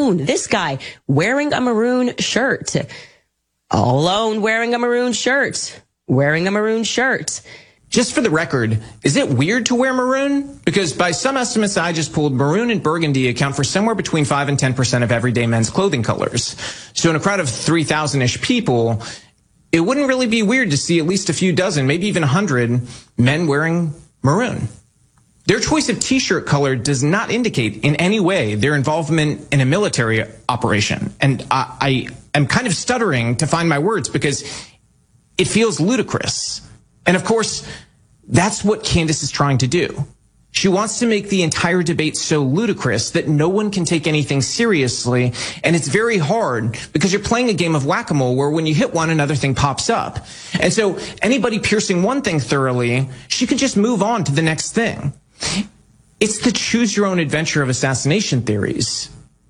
maroon. This guy wearing a maroon shirt. All alone wearing a maroon shirt. Wearing a maroon shirt. Just for the record, is it weird to wear maroon? Because by some estimates I just pulled, maroon and burgundy account for somewhere between 5 and 10% of everyday men's clothing colors. So in a crowd of 3,000-ish people, it wouldn't really be weird to see at least a few dozen, maybe even 100 men wearing maroon. Their choice of t-shirt color does not indicate in any way their involvement in a military operation. And I am kind of stuttering to find my words because it feels ludicrous. And of course, that's what Candace is trying to do. She wants to make the entire debate so ludicrous that no one can take anything seriously. And it's very hard because you're playing a game of whack-a-mole where when you hit one, another thing pops up. And so anybody piercing one thing thoroughly, she can just move on to the next thing. It's the choose your own adventure of assassination theories.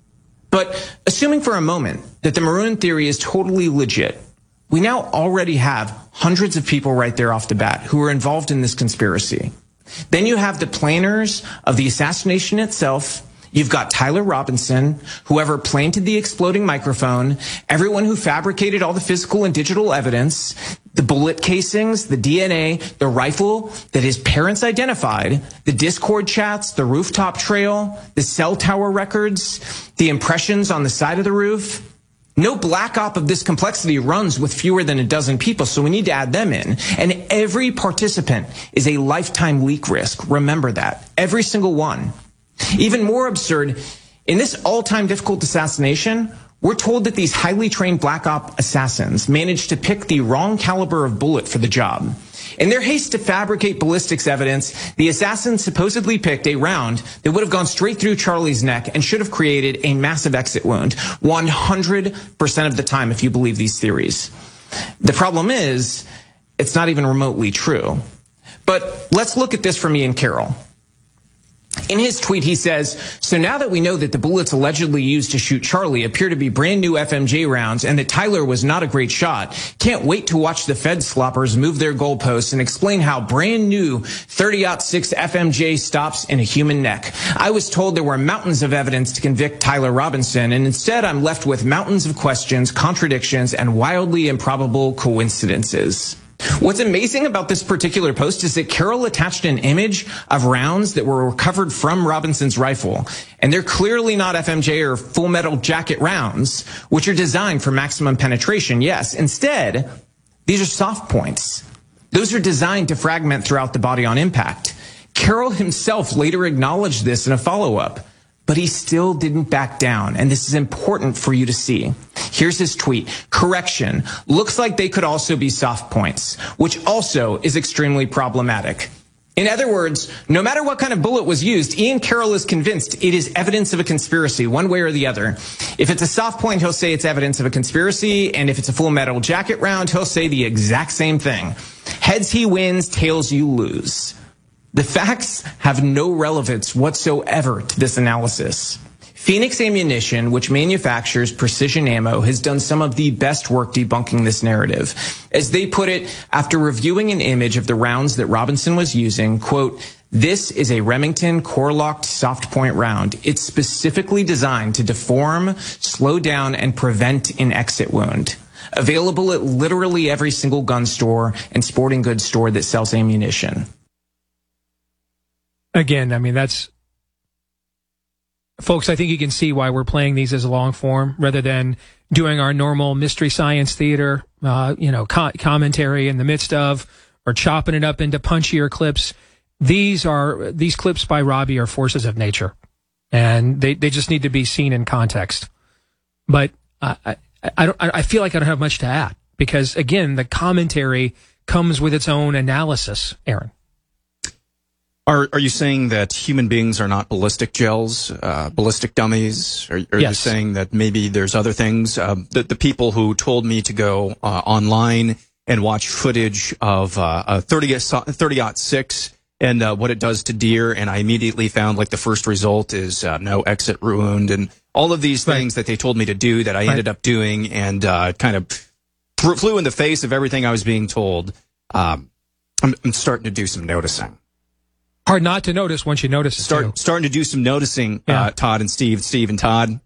But assuming for a moment that the maroon theory is totally legit, we now already have hundreds of people right there off the bat who are involved in this conspiracy. Then you have the planners of the assassination itself. You've got Tyler Robinson, whoever planted the exploding microphone, everyone who fabricated all the physical and digital evidence, the bullet casings, the DNA, the rifle that his parents identified, the Discord chats, the rooftop trail, the cell tower records, the impressions on the side of the roof. No black op of this complexity runs with fewer than a dozen people, so we need to add them in. And every participant is a lifetime leak risk. Remember that. Every single one. Even more absurd, in this all-time difficult assassination, we're told that these highly trained black op assassins managed to pick the wrong caliber of bullet for the job. In their haste to fabricate ballistics evidence, the assassins supposedly picked a round that would have gone straight through Charlie's neck and should have created a massive exit wound 100% of the time, if you believe these theories. The problem is, it's not even remotely true. But let's look at this from Ian Carroll. In his tweet, he says, so now that we know that the bullets allegedly used to shoot Charlie appear to be brand new FMJ rounds and that Tyler was not a great shot, can't wait to watch the Fed sloppers move their goalposts and explain how brand new 30-06 FMJ stops in a human neck. I was told there were mountains of evidence to convict Tyler Robinson, and instead I'm left with mountains of questions, contradictions, and wildly improbable coincidences. What's amazing about this particular post is that Carroll attached an image of rounds that were recovered from Robinson's rifle. And they're clearly not FMJ or Full Metal Jacket rounds, which are designed for maximum penetration. Yes, instead, these are soft points. Those are designed to fragment throughout the body on impact. Carroll himself later acknowledged this in a follow-up. But he still didn't back down, and this is important for you to see. Here's his tweet. Correction. Looks like they could also be soft points, which also is extremely problematic. In other words, no matter what kind of bullet was used, Ian Carroll is convinced it is evidence of a conspiracy, one way or the other. If it's a soft point, he'll say it's evidence of a conspiracy, and if it's a Full Metal Jacket round, he'll say the exact same thing. Heads he wins, tails you lose. The facts have no relevance whatsoever to this analysis. Phoenix Ammunition, which manufactures precision ammo, has done some of the best work debunking this narrative. As they put it, after reviewing an image of the rounds that Robinson was using, quote, this is a Remington core-locked soft point round. It's specifically designed to deform, slow down, and prevent an exit wound. Available at literally every single gun store and sporting goods store that sells ammunition. Again, I mean, that's, folks, I think you can see why we're playing these as a long form rather than doing our normal Mystery Science Theater, commentary in the midst of, or chopping it up into punchier clips. These clips by Robbie are forces of nature, and they just need to be seen in context. But I feel like I don't have much to add because, again, the commentary comes with its own analysis, Aaron. Are you saying that human beings are not ballistic gels, ballistic dummies? Are yes. You saying that maybe there's other things? The people who told me to go online and watch footage of a 30-06 and what it does to deer, and I immediately found like the first result is no exit wound, and all of these things that they told me to do that I ended up doing, and kind of flew in the face of everything I was being told. I'm starting to do some noticing. Hard not to notice once you notice it. Starting to do some noticing, Todd and Steve and Todd.